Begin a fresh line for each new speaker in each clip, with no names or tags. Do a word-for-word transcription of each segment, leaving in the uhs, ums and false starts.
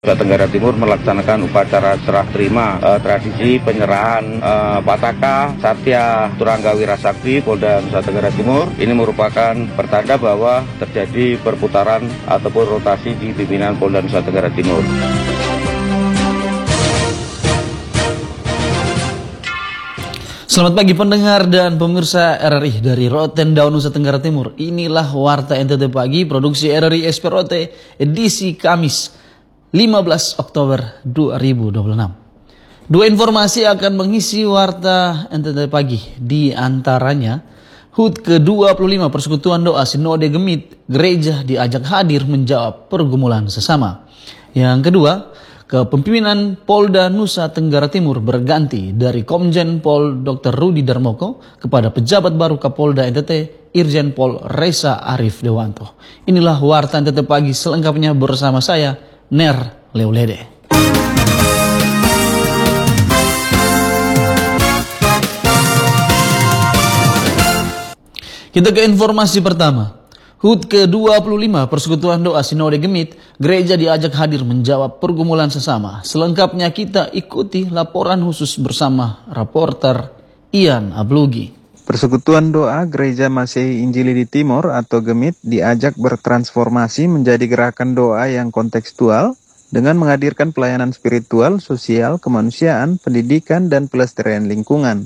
Nusa Tenggara Timur melaksanakan upacara serah terima eh, tradisi penyerahan eh, Pataka Satya Turangga Wirasakti Polda Nusa Tenggara Timur. Ini merupakan pertanda bahwa terjadi perputaran ataupun rotasi di pimpinan Polda Nusa Tenggara Timur.
Selamat pagi pendengar dan pemirsa R R I dari Rotendao, Nusa Tenggara Timur. Inilah Warta N T T Pagi, produksi R R I S P R O T, edisi Kamis lima belas Oktober dua ribu dua puluh enam. Dua informasi akan mengisi Warta N T T Pagi. Di antaranya, H U T ke dua puluh lima Persekutuan Doa Sinode Gemit, gereja diajak hadir menjawab pergumulan sesama. Yang kedua, Kepemimpinan Polda Nusa Tenggara Timur berganti dari Komjen Pol Doktor Rudi Darmoko kepada pejabat baru Kapolda N T T Irjen Pol Reza Arif Dewanto. Inilah Warta N T T Pagi selengkapnya bersama saya, Ner Leulede. Kita ke informasi pertama. H U T ke dua puluh lima Persekutuan Doa Sinode Gemit, gereja diajak hadir menjawab pergumulan sesama. Selengkapnya kita ikuti laporan khusus bersama reporter Ian Ablugi.
Persekutuan Doa Gereja Masehi Injili di Timor atau Gemit diajak bertransformasi menjadi gerakan doa yang kontekstual dengan menghadirkan pelayanan spiritual, sosial, kemanusiaan, pendidikan, dan pelestarian lingkungan.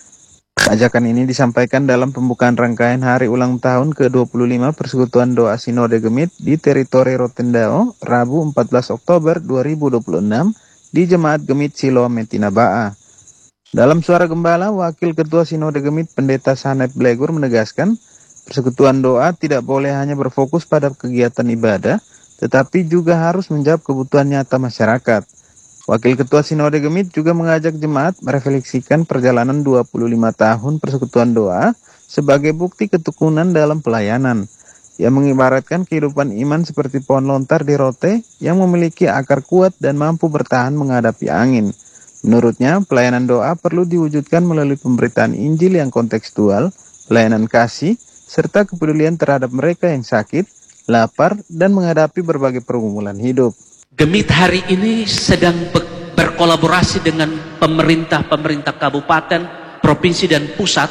Ajakan ini disampaikan dalam pembukaan rangkaian hari ulang tahun ke dua puluh lima Persekutuan Doa Sinode Gemit di teritori Rotendao, Rabu empat belas Oktober dua ribu dua puluh enam di Jemaat Gemit Siloam Metinabaa. Dalam suara gembala, Wakil Ketua Sinode Gemit Pendeta Sanep Blegur menegaskan, Persekutuan Doa tidak boleh hanya berfokus pada kegiatan ibadah, tetapi juga harus menjawab kebutuhan nyata masyarakat. Wakil Ketua Sinode Gemit juga mengajak jemaat merefleksikan perjalanan dua puluh lima tahun Persekutuan Doa sebagai bukti ketekunan dalam pelayanan. Ia mengibaratkan kehidupan iman seperti pohon lontar di rote yang memiliki akar kuat dan mampu bertahan menghadapi angin. Menurutnya, pelayanan doa perlu diwujudkan melalui pemberitaan Injil yang kontekstual, pelayanan kasih, serta kepedulian terhadap mereka yang sakit, lapar, dan menghadapi berbagai pergumulan hidup.
Gemit hari ini sedang berkolaborasi dengan pemerintah-pemerintah kabupaten, provinsi, dan pusat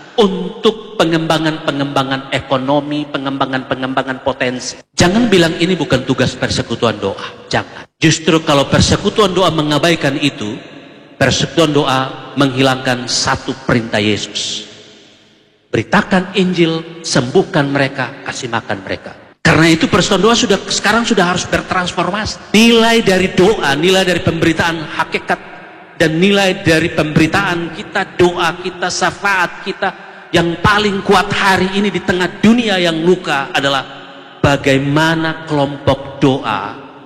untuk pengembangan-pengembangan ekonomi, pengembangan-pengembangan potensi. Jangan bilang ini bukan tugas Persekutuan Doa, jangan. Justru kalau Persekutuan Doa mengabaikan itu, Persekutuan Doa menghilangkan satu perintah Yesus. Beritakan Injil, sembuhkan mereka, kasih makan mereka. Karena itu Persekutuan Doa sudah sekarang sudah harus bertransformasi. Nilai dari doa, nilai dari pemberitaan hakikat, dan nilai dari pemberitaan kita, doa kita, syafaat kita yang paling kuat hari ini di tengah dunia yang luka adalah bagaimana kelompok doa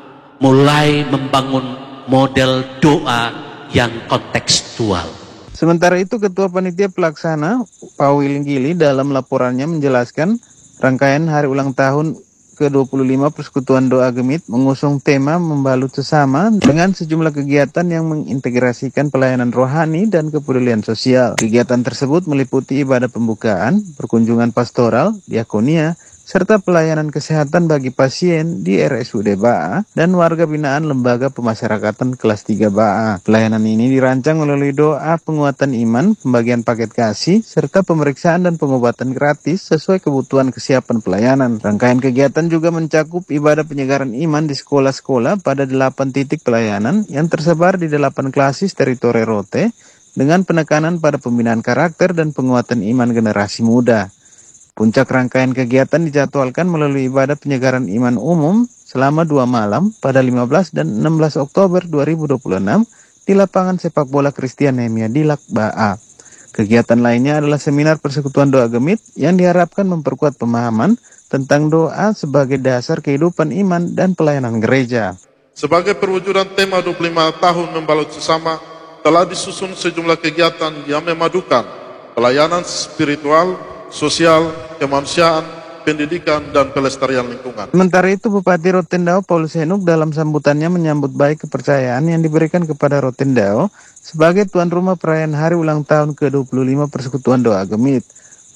mulai membangun model doa yang kontekstual.
Sementara itu, Ketua Panitia Pelaksana Paul Gili dalam laporannya menjelaskan rangkaian hari ulang tahun ke dua puluh lima Persekutuan Doa Gemit mengusung tema membalut sesama dengan sejumlah kegiatan yang mengintegrasikan pelayanan rohani dan kepedulian sosial. Kegiatan tersebut meliputi ibadah pembukaan, perkunjungan pastoral, diakonia, serta pelayanan kesehatan bagi pasien di R S U D Baa dan warga binaan Lembaga Pemasyarakatan Kelas tiga Baa. Pelayanan ini dirancang melalui doa penguatan iman, pembagian paket kasih, serta pemeriksaan dan pengobatan gratis sesuai kebutuhan kesiapan pelayanan. Rangkaian kegiatan juga mencakup ibadah penyegaran iman di sekolah-sekolah pada delapan titik pelayanan yang tersebar di delapan klasis teritori Rote dengan penekanan pada pembinaan karakter dan penguatan iman generasi muda. Puncak rangkaian kegiatan dijadwalkan melalui ibadah penyegaran iman umum selama dua malam pada lima belas dan enam belas Oktober dua ribu dua puluh enam di lapangan sepak bola Christian Nehemia Dilak Baa. Kegiatan lainnya adalah seminar Persekutuan Doa Gemit yang diharapkan memperkuat pemahaman tentang doa sebagai dasar kehidupan iman dan pelayanan gereja.
Sebagai perwujudan tema dua puluh lima tahun membalut sesama, telah disusun sejumlah kegiatan yang memadukan pelayanan spiritual, sosial, kemanusiaan, pendidikan, dan pelestarian lingkungan.
Sementara itu, Bupati Rotendao Paulus Henuk dalam sambutannya menyambut baik kepercayaan yang diberikan kepada Rotendao sebagai tuan rumah perayaan hari ulang tahun ke dua puluh lima Persekutuan Doa Gemit.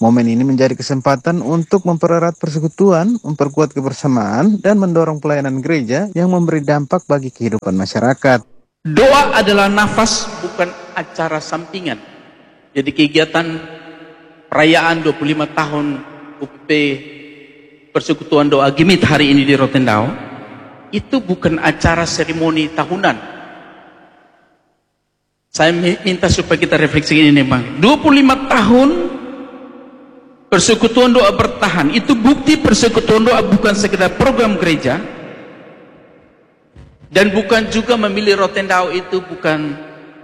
Momen ini menjadi kesempatan untuk mempererat persekutuan, memperkuat kebersamaan, dan mendorong pelayanan gereja yang memberi dampak bagi kehidupan masyarakat.
Doa adalah nafas, bukan acara sampingan. Jadi kegiatan perayaan dua puluh lima tahun U P P Persekutuan Doa Gemit hari ini di Rotendao, itu bukan acara seremoni tahunan. Saya minta supaya kita refleksi ini memang. dua puluh lima tahun Persekutuan Doa bertahan. Itu bukti Persekutuan Doa bukan sekedar program gereja. Dan bukan juga memilih Rotendao itu bukan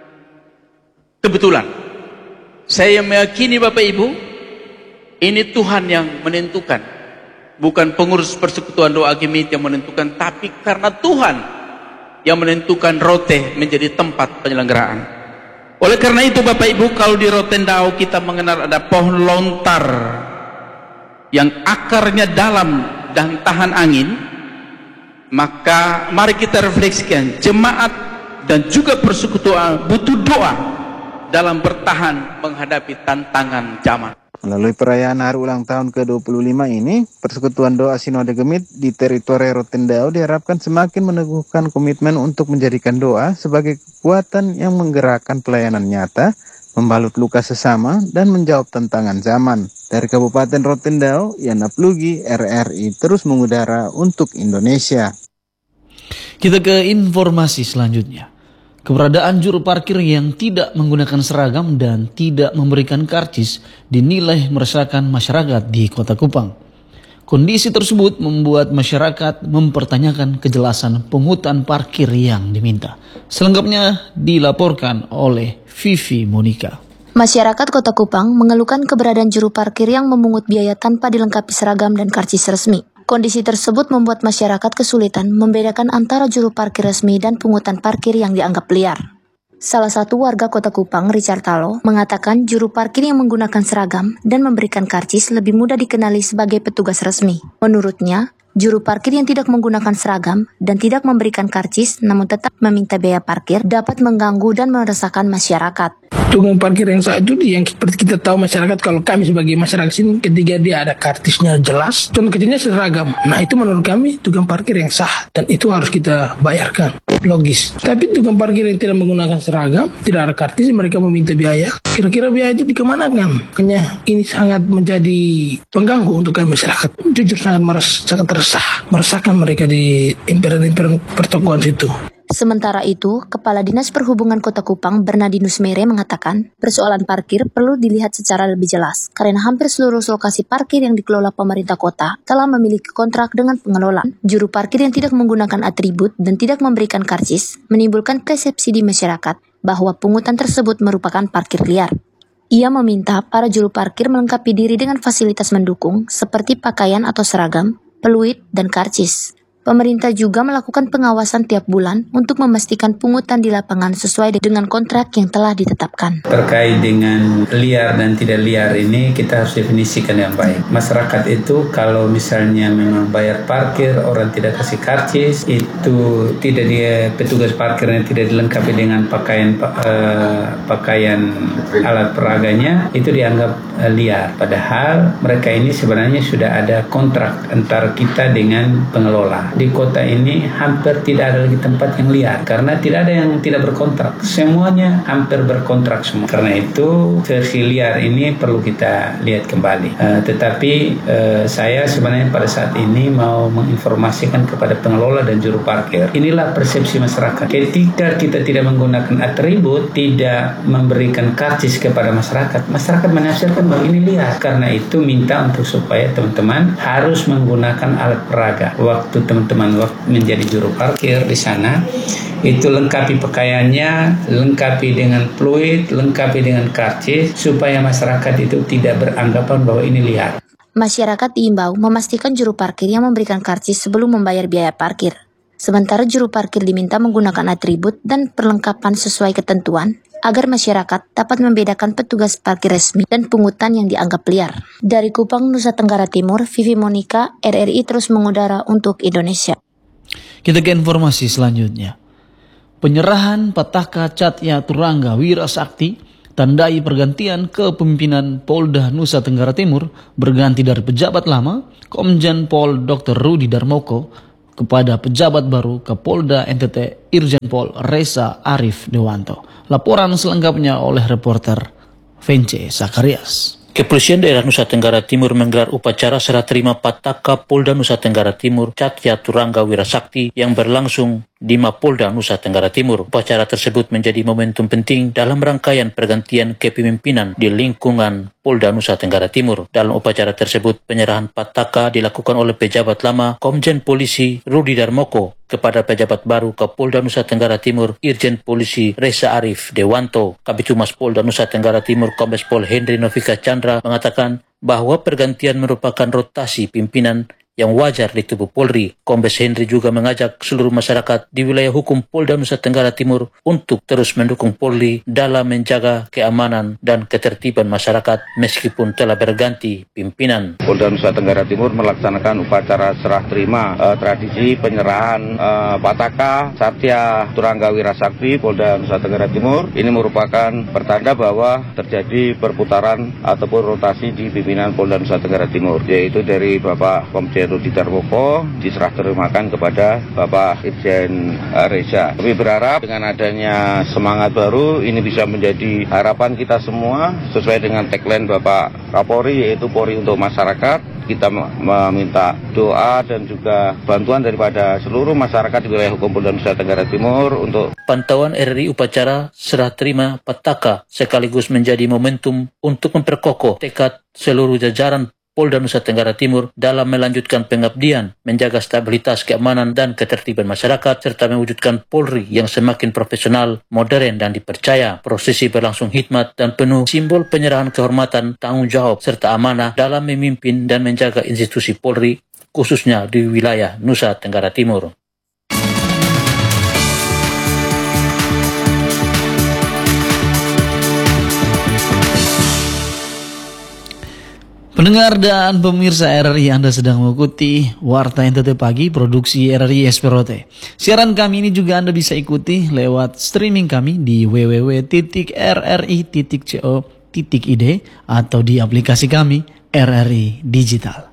kebetulan. Saya meyakini Bapak Ibu, ini Tuhan yang menentukan. Bukan pengurus Persekutuan Doa Gemit yang menentukan, tapi karena Tuhan yang menentukan Rote menjadi tempat penyelenggaraan. Oleh karena itu Bapak Ibu, kalau di Rotendao kita mengenal ada pohon lontar yang akarnya dalam dan tahan angin, maka mari kita refleksikan, jemaat dan juga persekutuan butuh doa dalam bertahan menghadapi tantangan zaman.
Melalui perayaan hari ulang tahun ke dua puluh lima ini, Persekutuan Doa Sinode Gemit di teritori Rotendao diharapkan semakin meneguhkan komitmen untuk menjadikan doa sebagai kekuatan yang menggerakkan pelayanan nyata, membalut luka sesama, dan menjawab tantangan zaman. Dari Kabupaten Rotendao, Yana Plugi, R R I terus mengudara untuk Indonesia.
Kita ke informasi selanjutnya. Keberadaan juru parkir yang tidak menggunakan seragam dan tidak memberikan karcis dinilai meresahkan masyarakat di Kota Kupang. Kondisi tersebut membuat masyarakat mempertanyakan kejelasan pungutan parkir yang diminta. Selengkapnya dilaporkan oleh Vivi Monica.
Masyarakat Kota Kupang mengeluhkan keberadaan juru parkir yang memungut biaya tanpa dilengkapi seragam dan karcis resmi. Kondisi tersebut membuat masyarakat kesulitan membedakan antara juru parkir resmi dan pungutan parkir yang dianggap liar. Salah satu warga Kota Kupang, Richard Talo, mengatakan juru parkir yang menggunakan seragam dan memberikan karcis lebih mudah dikenali sebagai petugas resmi. Menurutnya, juru parkir yang tidak menggunakan seragam dan tidak memberikan karcis namun tetap meminta biaya parkir dapat mengganggu dan meresahkan masyarakat.
Tukang parkir yang sah itu yang seperti kita tahu masyarakat, kalau kami sebagai masyarakat sini ketika dia ada kartisnya jelas, contoh kecilnya seragam. Nah itu menurut kami tukang parkir yang sah dan itu harus kita bayarkan, logis. Tapi tukang parkir yang tidak menggunakan seragam, tidak ada kartis, mereka meminta biaya. Kira-kira biaya itu dikemanakan? Makanya ini sangat menjadi pengganggu untuk kami masyarakat. Jujur sangat meres, sangat resah, meresahkan mereka di impian-impian pertokoan situ.
Sementara itu, Kepala Dinas Perhubungan Kota Kupang, Bernardinus Mere, mengatakan persoalan parkir perlu dilihat secara lebih jelas karena hampir seluruh lokasi parkir yang dikelola pemerintah kota telah memiliki kontrak dengan pengelola. Juru parkir yang tidak menggunakan atribut dan tidak memberikan karcis menimbulkan persepsi di masyarakat bahwa pungutan tersebut merupakan parkir liar. Ia meminta para juru parkir melengkapi diri dengan fasilitas mendukung seperti pakaian atau seragam, peluit, dan karcis. Pemerintah juga melakukan pengawasan tiap bulan untuk memastikan pungutan di lapangan sesuai dengan kontrak yang telah ditetapkan.
Terkait dengan liar dan tidak liar ini kita harus definisikan yang baik. Masyarakat itu kalau misalnya memang bayar parkir, orang tidak kasih karcis, itu tidak dia petugas parkirnya tidak dilengkapi dengan pakaian uh, pakaian alat peraganya, itu dianggap uh, liar. Padahal mereka ini sebenarnya sudah ada kontrak antara kita dengan pengelola. Di kota ini hampir tidak ada lagi tempat yang liar karena tidak ada yang tidak berkontrak, semuanya hampir berkontrak semua. Karena itu versi liar ini perlu kita lihat kembali. Uh, tetapi uh, saya sebenarnya pada saat ini mau menginformasikan kepada pengelola dan juru parkir, inilah persepsi masyarakat. Ketika kita tidak menggunakan atribut, tidak memberikan karcis kepada masyarakat, masyarakat menafsirkan bahwa ini liar. Karena itu minta untuk supaya teman-teman harus menggunakan alat peraga. Waktu teman teman menjadi juru parkir di sana, itu lengkapi pakaiannya, lengkapi dengan fluid, lengkapi dengan karcis, supaya masyarakat itu tidak beranggapan bahwa ini liar.
Masyarakat diimbau memastikan juru parkir yang memberikan karcis sebelum membayar biaya parkir. Sementara juru parkir diminta menggunakan atribut dan perlengkapan sesuai ketentuan, agar masyarakat dapat membedakan petugas parkir resmi dan pungutan yang dianggap liar. Dari Kupang, Nusa Tenggara Timur, Vivi Monica, R R I terus mengudara untuk Indonesia.
Kita ke informasi selanjutnya. Penyerahan Pataka Catya Turangga Wirasakti tandai pergantian kepemimpinan Polda Nusa Tenggara Timur berganti dari pejabat lama Komjen Pol Doktor Rudi Darmoko kepada pejabat baru Kapolda N T T Irjen Pol Reza Arif Dewanto. Laporan selengkapnya oleh reporter Vence Sakarias.
Kepolisian Daerah Nusa Tenggara Timur menggelar upacara serah terima Pataka Polda Nusa Tenggara Timur Satya Turangga Wirasakti yang berlangsung di Mapolda Nusa Tenggara Timur. Upacara tersebut menjadi momentum penting dalam rangkaian pergantian kepemimpinan di lingkungan Polda Nusa Tenggara Timur. Dalam upacara tersebut, penyerahan Pataka dilakukan oleh pejabat lama Komjen Polisi Rudi Darmoko kepada pejabat baru Kapolda Nusa Tenggara Timur Irjen Polisi Reza Arif Dewanto. Kabitumas Polda Nusa Tenggara Timur Kombes Pol Henry Novika Chandra mengatakan bahwa pergantian merupakan rotasi pimpinan yang wajar di tubuh Polri. Kombes Henry juga mengajak seluruh masyarakat di wilayah hukum Polda Nusa Tenggara Timur untuk terus mendukung Polri dalam menjaga keamanan dan ketertiban masyarakat meskipun telah berganti pimpinan.
Polda Nusa Tenggara Timur melaksanakan upacara serah terima eh, tradisi penyerahan eh, Pataka Satya Turangga Wirasakti Polda Nusa Tenggara Timur. Ini merupakan pertanda bahwa terjadi perputaran ataupun rotasi di pimpinan Polda Nusa Tenggara Timur, yaitu dari Bapak Komjen Rudi Darmoko diserah terimakan kepada Bapak Irjen Reza. Kami berharap dengan adanya semangat baru ini bisa menjadi harapan kita semua sesuai dengan tagline Bapak Kapolri, yaitu Polri untuk masyarakat. Kita meminta doa dan juga bantuan daripada seluruh masyarakat di wilayah hukum Polda Nusa Tenggara Timur untuk
pantauan R R I upacara serah terima Pataka sekaligus menjadi momentum untuk memperkokoh tekad seluruh jajaran Polda Nusa Tenggara Timur dalam melanjutkan pengabdian, menjaga stabilitas keamanan dan ketertiban masyarakat, serta mewujudkan Polri yang semakin profesional, modern dan dipercaya. Prosesi berlangsung hikmat dan penuh simbol penyerahan kehormatan, tanggung jawab, serta amanah dalam memimpin dan menjaga institusi Polri, khususnya di wilayah Nusa Tenggara Timur.
Pendengar dan pemirsa R R I, Anda sedang mengikuti Warta N T T Pagi produksi R R I S P R O T. Siaran kami ini juga Anda bisa ikuti lewat streaming kami di w w w titik r r i titik co titik i d atau di aplikasi kami R R I Digital.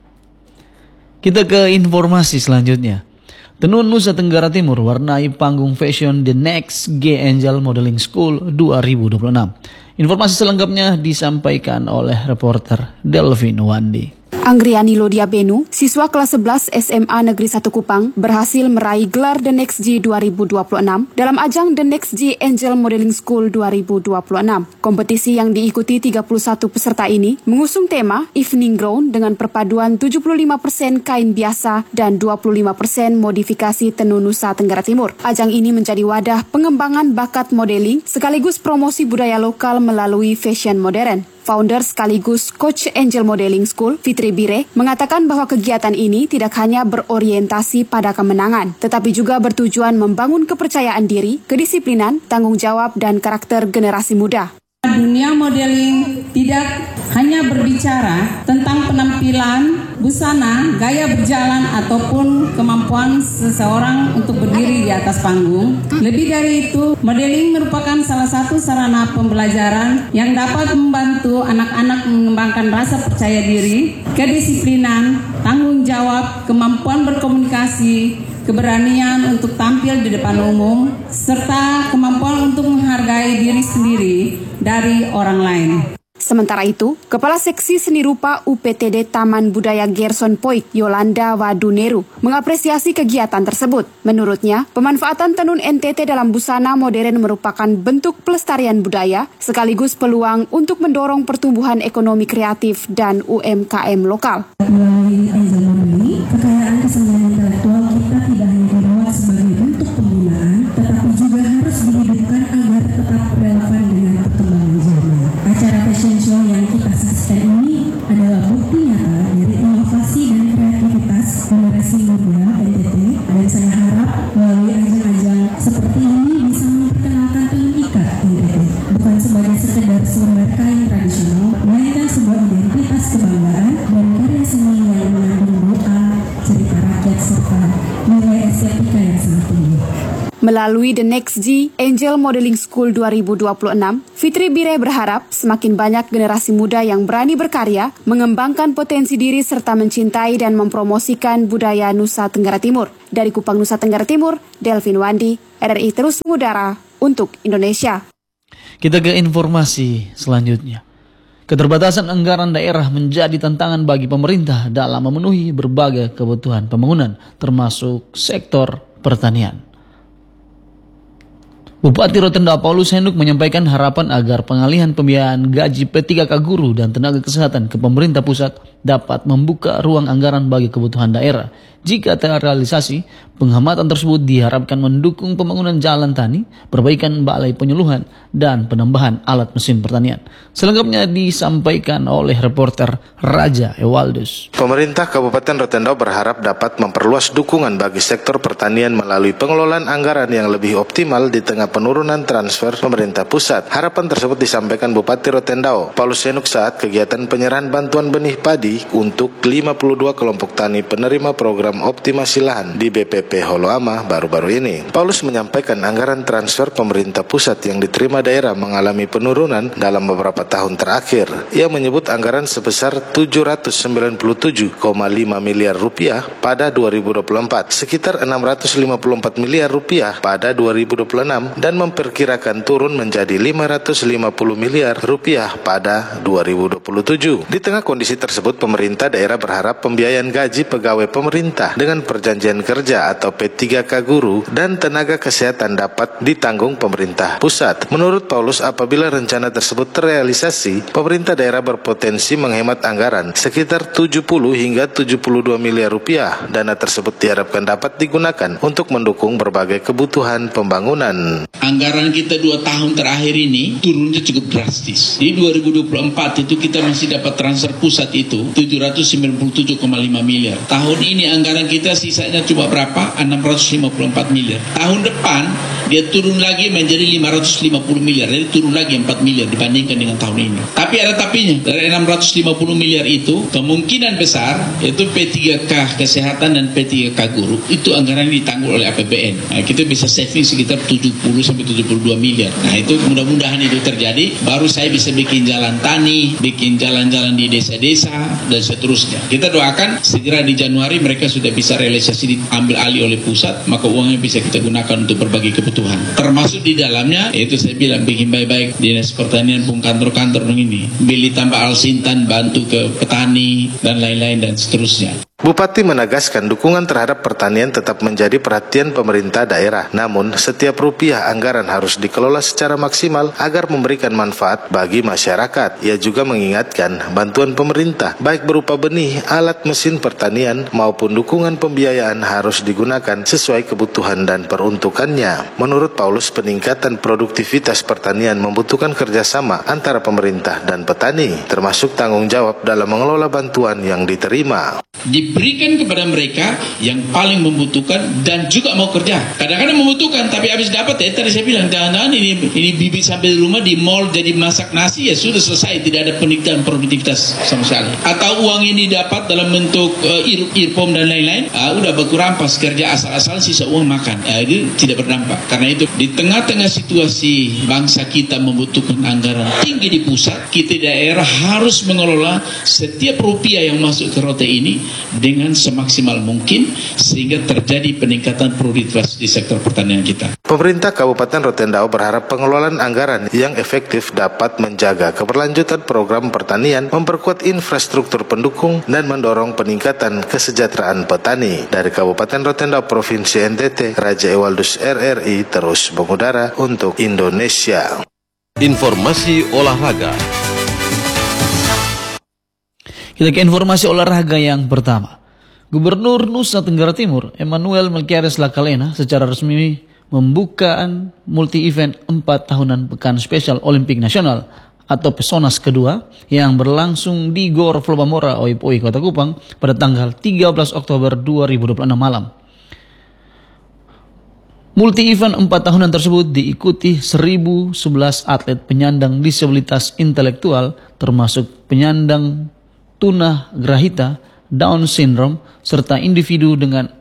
Kita ke informasi selanjutnya. Tenun Nusa Tenggara Timur warnai panggung fashion The Next G Angel Modeling School dua ribu dua puluh enam. Informasi selengkapnya disampaikan oleh reporter Delvin Wandi.
Anggriani Lodia Benu, siswa kelas sebelas S M A Negeri satu Kupang, berhasil meraih gelar The Next G dua ribu dua puluh enam dalam ajang The Next G Angel Modeling School dua ribu dua puluh enam. Kompetisi yang diikuti tiga puluh satu peserta ini mengusung tema Evening Gown dengan perpaduan tujuh puluh lima persen kain biasa dan dua puluh lima persen modifikasi tenun Nusa Tenggara Timur. Ajang ini menjadi wadah pengembangan bakat modeling sekaligus promosi budaya lokal melalui fashion modern. Founder sekaligus Coach Angel Modeling School, Fitri Bire, mengatakan bahwa kegiatan ini tidak hanya berorientasi pada kemenangan, tetapi juga bertujuan membangun kepercayaan diri, kedisiplinan, tanggung jawab, dan karakter generasi muda.
Dunia modeling tidak hanya berbicara tentang penampilan, busana, gaya berjalan, ataupun kemampuan seseorang untuk berdiri di atas panggung. Lebih dari itu, modeling merupakan salah satu sarana pembelajaran yang dapat membantu anak-anak mengembangkan rasa percaya diri, kedisiplinan, tanggung jawab, kemampuan berkomunikasi, keberanian untuk tampil di depan umum, serta kemampuan untuk menghargai diri sendiri dari orang lain.
Sementara itu, Kepala Seksi Seni Rupa U P T D Taman Budaya Gerson Poik, Yolanda Waduneru, mengapresiasi kegiatan tersebut. Menurutnya, pemanfaatan tenun N T T dalam busana modern merupakan bentuk pelestarian budaya, sekaligus peluang untuk mendorong pertumbuhan ekonomi kreatif dan U M K M lokal.
Melalui Angel Modeling, kekayaan kesenian intelektual kita tidak hanya dirawat sebagai bentuk pembinaan, tetapi juga harus dihidupkan agar tetap relevan dengan perkembangan zaman. Acara fashion show yang kita saksikan ini adalah bukti nyata dari inovasi dan kreativitas generasi muda N T T, dan saya harap melalui ajang-ajang seperti ini bisa memperkenalkan tenun ikat N T T bukan sebagai sekedar selembar kain tradisional, melainkan sebuah identitas kebanggaan dan karya seni yang mengandung doa, cerita rakyat serta
Melalui The Next G Angel Modeling School dua ribu dua puluh enam, Fitri Bire berharap semakin banyak generasi muda yang berani berkarya, mengembangkan potensi diri serta mencintai dan mempromosikan budaya Nusa Tenggara Timur. Dari Kupang, Nusa Tenggara Timur, Delvin Wandi, R R I terus mengudara untuk Indonesia.
Kita ke informasi selanjutnya. Keterbatasan anggaran daerah menjadi tantangan bagi pemerintah dalam memenuhi berbagai kebutuhan pembangunan, termasuk sektor pertanian. Bupati Rotendao Paulus Henduk menyampaikan harapan agar pengalihan pembiayaan gaji P tiga K guru dan tenaga kesehatan ke pemerintah pusat dapat membuka ruang anggaran bagi kebutuhan daerah. Jika terrealisasi, penghematan tersebut diharapkan mendukung pembangunan jalan tani, perbaikan balai penyuluhan, dan penambahan alat mesin pertanian. Selengkapnya disampaikan oleh reporter Raja Ewaldus.
Pemerintah Kabupaten Rotendao berharap dapat memperluas dukungan bagi sektor pertanian melalui pengelolaan anggaran yang lebih optimal di tengah penurunan transfer pemerintah pusat. Harapan tersebut disampaikan Bupati Rotendao Paulus Henduk saat kegiatan penyerahan bantuan benih padi untuk lima puluh dua kelompok tani penerima program optimasi lahan di B P P Holoama baru-baru ini. Paulus menyampaikan anggaran transfer pemerintah pusat yang diterima daerah mengalami penurunan dalam beberapa tahun terakhir. Ia menyebut anggaran sebesar tujuh ratus sembilan puluh tujuh koma lima miliar rupiah pada dua ribu dua puluh empat, sekitar enam ratus lima puluh empat miliar rupiah pada dua ribu dua puluh enam dan memperkirakan turun menjadi lima ratus lima puluh miliar rupiah pada dua ribu dua puluh tujuh. Di tengah kondisi tersebut, pemerintah daerah berharap pembiayaan gaji pegawai pemerintah dengan perjanjian kerja atau P tiga K guru dan tenaga kesehatan dapat ditanggung pemerintah pusat. Menurut Paulus, apabila rencana tersebut terrealisasi, pemerintah daerah berpotensi menghemat anggaran sekitar tujuh puluh hingga tujuh puluh dua miliar rupiah. Dana tersebut diharapkan dapat digunakan untuk mendukung berbagai kebutuhan pembangunan.
Anggaran kita dua tahun terakhir ini turunnya cukup drastis. Di dua ribu dua puluh empat itu kita masih dapat transfer pusat itu tujuh ratus sembilan puluh tujuh koma lima miliar. Tahun ini anggaran kita sisanya cuma berapa? enam ratus lima puluh empat miliar. Tahun depan dia turun lagi menjadi lima ratus lima puluh miliar. Jadi turun lagi empat miliar dibandingkan dengan tahun ini. Tapi ada tapinya. Dari enam ratus lima puluh miliar itu kemungkinan besar yaitu P tiga K kesehatan dan P tiga K guru itu anggaran ditanggung oleh A P B N. Nah, kita bisa saving sekitar tujuh puluh sampai tujuh puluh dua miliar. Nah, itu mudah-mudahan itu terjadi. Baru saya bisa bikin jalan tani, bikin jalan-jalan di desa-desa dan seterusnya. Kita doakan segera di Januari mereka sudah bisa realisasi diambil alih oleh pusat, maka uangnya bisa kita gunakan untuk berbagai kebutuhan. Termasuk di dalamnya, yaitu saya bilang bikin baik-baik dinas pertanian pun kantor-kantor ini, beli tambah alsintan, bantu ke petani dan lain-lain dan seterusnya.
Bupati menegaskan dukungan terhadap pertanian tetap menjadi perhatian pemerintah daerah. Namun, setiap rupiah anggaran harus dikelola secara maksimal agar memberikan manfaat bagi masyarakat. Ia juga mengingatkan bantuan pemerintah, baik berupa benih, alat mesin pertanian, maupun dukungan pembiayaan harus digunakan sesuai kebutuhan dan peruntukannya. Menurut Paulus, peningkatan produktivitas pertanian membutuhkan kerjasama antara pemerintah dan petani, termasuk tanggung jawab dalam mengelola bantuan yang diterima.
Diberikan kepada mereka yang paling membutuhkan dan juga mau kerja. Kadang-kadang membutuhkan tapi habis dapat ya tadi saya bilang jangan-jangan ini ini bibit sampai di rumah di mall jadi masak nasi ya sudah selesai, tidak ada peningkatan produktivitas sama sekali. Atau uang ini dapat dalam bentuk uh, irpom dan lain-lain, uh, udah berkurang pas kerja asal-asalan sisa uang makan. Uh, itu tidak berdampak. Karena itu di tengah-tengah situasi bangsa kita membutuhkan anggaran tinggi di pusat, kita di daerah harus mengelola setiap rupiah yang masuk ke Rote ini dengan semaksimal mungkin sehingga terjadi peningkatan produktivitas di sektor pertanian kita.
Pemerintah Kabupaten Rotendao berharap pengelolaan anggaran yang efektif dapat menjaga keberlanjutan program pertanian, memperkuat infrastruktur pendukung, dan mendorong peningkatan kesejahteraan petani. Dari Kabupaten Rotendao, Provinsi N T T, Raja Ewaldus R R I terus mengudara untuk Indonesia.
Informasi olahraga.
Kita ke informasi olahraga yang pertama. Gubernur Nusa Tenggara Timur, Emmanuel Melquiades Lakalena, secara resmi membuka multi-event empat tahunan Pekan Spesial Olimpik Nasional atau Pesonas kedua yang berlangsung di Gor Flobamora, Oip-Oi, Kota Kupang pada tanggal tiga belas Oktober dua ribu dua puluh enam malam. Multi-event empat tahunan tersebut diikuti seribu sebelas atlet penyandang disabilitas intelektual termasuk penyandang tuna grahita, Down syndrome, serta individu dengan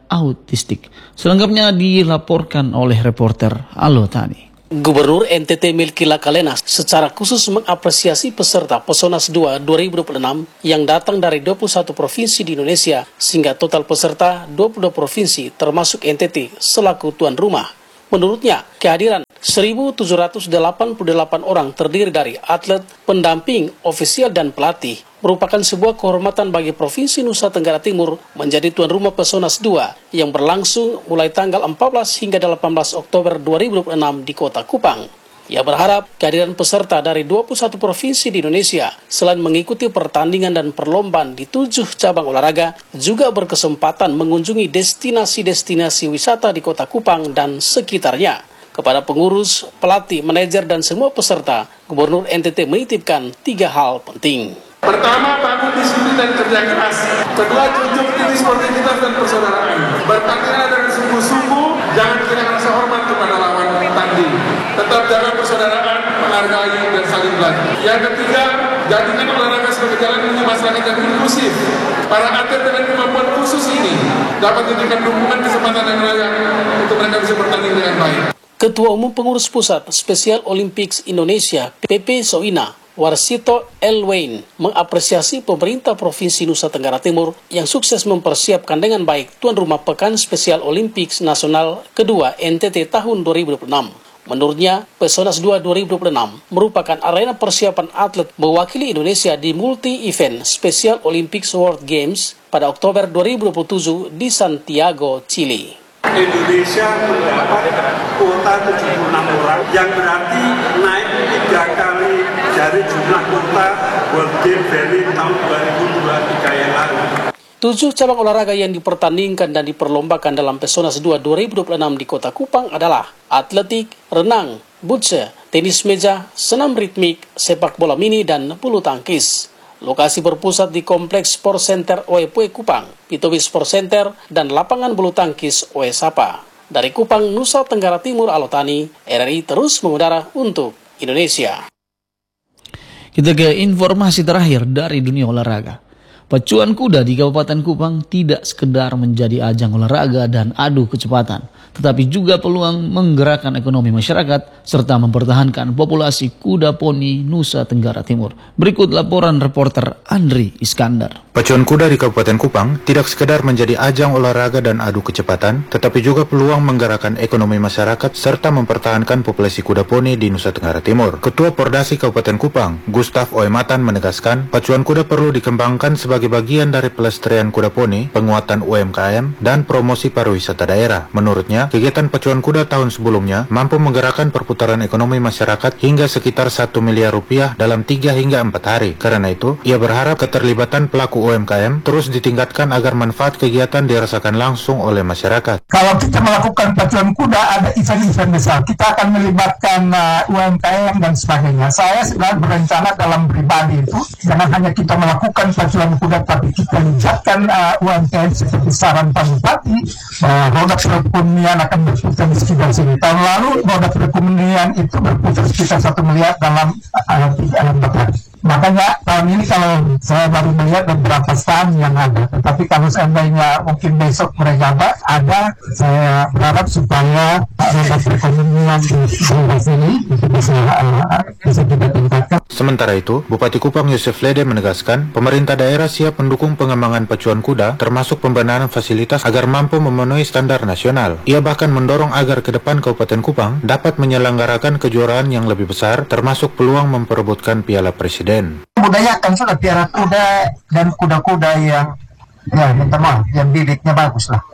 autistik. Selengkapnya dilaporkan oleh reporter Alo Tani.
Gubernur N T T Melki Lakalena secara khusus mengapresiasi peserta Pesonas dua dua ribu dua puluh enam yang datang dari dua puluh satu provinsi di Indonesia, sehingga total peserta dua puluh dua provinsi termasuk N T T selaku tuan rumah. Menurutnya, kehadiran seribu tujuh ratus delapan puluh delapan orang terdiri dari atlet, pendamping, ofisial, dan pelatih merupakan sebuah kehormatan bagi Provinsi Nusa Tenggara Timur menjadi tuan rumah Pesonas dua yang berlangsung mulai tanggal empat belas hingga delapan belas Oktober dua ribu dua puluh enam di Kota Kupang. Ia berharap kehadiran peserta dari dua puluh satu provinsi di Indonesia selain mengikuti pertandingan dan perlombaan di tujuh cabang olahraga, juga berkesempatan mengunjungi destinasi-destinasi wisata di Kota Kupang dan sekitarnya. Kepada pengurus, pelatih, manajer, dan semua peserta, Gubernur N T T menitipkan tiga hal penting.
Pertama, bangun disiplin dan kerja keras. Kedua, junjung tinggi sportivitas dan persaudaraan. Bertandinglah dengan sungguh-sungguh, jangan kehilangan rasa hormat kepada lawan tanding. Tetap jaga persaudaraan, menghargai, dan saling belajar. Yang ketiga, jadikan olahraga sebagai jalan menuju masyarakat yang inklusif. Para atlet dengan kemampuan khusus ini dapat diberikan dukungan kesempatan yang layak untuk mereka bisa bertanding dengan baik.
Ketua Umum Pengurus Pusat Special Olympics Indonesia, P P Soina, Warsito L. Wayne, mengapresiasi pemerintah Provinsi Nusa Tenggara Timur yang sukses mempersiapkan dengan baik tuan rumah Pekan Spesial Olympics Nasional kedua N T T tahun dua ribu dua puluh enam. Menurutnya, Pesonas dua dua ribu dua puluh enam merupakan arena persiapan atlet mewakili Indonesia di multi-event Special Olympics World Games pada Oktober dua ribu dua puluh tujuh di Santiago, Chile.
Indonesia mendapat kuota tujuh puluh enam orang yang berarti naik tiga kali dari jumlah kuota World Game Valley tahun dua ribu dua puluh tiga yang lalu.
Tujuh cabang olahraga yang dipertandingkan dan diperlombakan dalam Pesonas dua dua ribu dua puluh enam di Kota Kupang adalah atletik, renang, butse, tenis meja, senam ritmik, sepak bola mini, dan bulu tangkis. Lokasi berpusat di Kompleks Sport Center O E P Kupang, Pitobi Sport Center, dan lapangan bulu tangkis O E Sapa. Dari Kupang, Nusa Tenggara Timur, Alo Tani, R R I terus mengudara untuk Indonesia.
Kita ke informasi terakhir dari dunia olahraga. Pacuan kuda di Kabupaten Kupang tidak sekedar menjadi ajang olahraga dan adu kecepatan, tetapi juga peluang menggerakkan ekonomi masyarakat serta mempertahankan populasi kuda poni Nusa Tenggara Timur. Berikut laporan reporter Andri Iskandar.
Pacuan kuda di Kabupaten Kupang tidak sekedar menjadi ajang olahraga dan adu kecepatan, tetapi juga peluang menggerakkan ekonomi masyarakat serta mempertahankan populasi kuda poni di Nusa Tenggara Timur. Ketua Pordasi Kabupaten Kupang, Gustaf Oematan menegaskan, pacuan kuda perlu dikembangkan sebagai bagian dari pelestarian kuda poni, penguatan U M K M, dan promosi pariwisata daerah. Menurutnya, kegiatan pacuan kuda tahun sebelumnya mampu menggerakkan perputaran ekonomi masyarakat hingga sekitar satu miliar rupiah dalam tiga hingga empat hari. Karena itu, ia berharap keterlibatan pelaku U M K M terus ditingkatkan agar manfaat kegiatan dirasakan langsung oleh masyarakat.
Kalau kita melakukan pacuan kuda, ada event-event besar. Kita akan melibatkan uh, U M K M dan sebagainya. Saya sebenarnya berencana dalam pribadi itu, jangan hanya kita melakukan pacuan kuda, tapi kita libatkan uh, U M K M seperti saran Pak Bupati, uh, roda perekonomian akan berputar di sekitar sini. Tahun lalu roda perekonomian itu berputar sekitar satu miliar dalam uh, tiga empat hari. Makanya tahun ini kalau saya baru melihat beberapa stand yang ada, tetapi kalau seandainya mungkin besok mereka ada, ada saya berharap supaya roda perekonomian di daerah sini itu bisa uh, bisa kita tingkatkan.
Sementara itu, Bupati Kupang Yusuf Lede menegaskan, pemerintah daerah siap mendukung pengembangan pacuan kuda, termasuk pembenahan fasilitas agar mampu memenuhi standar nasional. Ia bahkan mendorong agar ke depan Kabupaten Kupang dapat menyelenggarakan kejuaraan yang lebih besar, termasuk peluang memperebutkan Piala Presiden.
Budayakan sudah piara kuda dan kuda-kuda yang ya minta maaf, yang bibitnya bagus lah.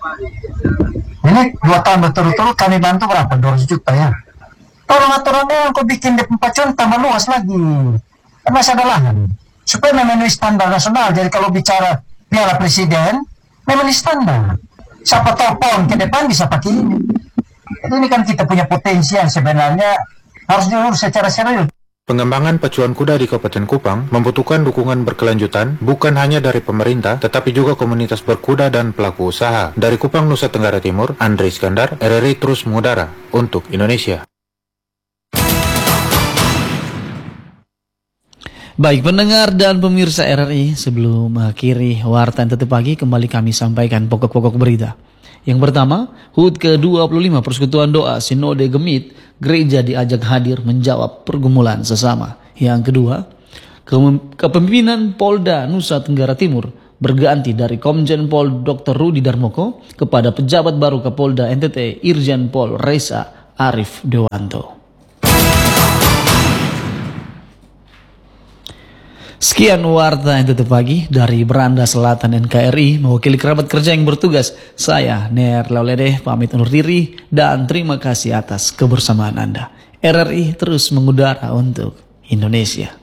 Ini dua tahun berturut-turut kami bantu berapa? dua ratus juta ya. Tolong aturannya yang kau bikin di pacuan tambah luas lagi. Kan masih ada lahan. Supaya memenuhi standar nasional. Jadi kalau bicara Piala Presiden, memenuhi standar. Siapa tahu pon ke depan bisa pakai ini. Ini kan kita punya potensi yang sebenarnya harus diurus secara serius.
Pengembangan pacuan kuda di Kabupaten Kupang membutuhkan dukungan berkelanjutan bukan hanya dari pemerintah, tetapi juga komunitas berkuda dan pelaku usaha. Dari Kupang, Nusa Tenggara Timur, Andri Iskandar, R R I terus mengudara untuk Indonesia.
Baik pendengar dan pemirsa R R I, sebelum mengakhiri Warta N T T Pagi, kembali kami sampaikan pokok-pokok berita. Yang pertama, H U D ke dua puluh lima Persekutuan Doa Sinode Gemit, gereja diajak hadir menjawab pergumulan sesama. Yang kedua, kepemimpinan Polda Nusa Tenggara Timur berganti dari Komjen Pol Doktor Rudi Darmoko kepada pejabat baru Kapolda N T T Irjen Pol Reza Arif Dewanto. Sekian Warta N T T Pagi dari Beranda Selatan N K R I, mewakili kerabat kerja yang bertugas. Saya Ner Laulede pamit undur diri dan terima kasih atas kebersamaan Anda. R R I terus mengudara untuk Indonesia.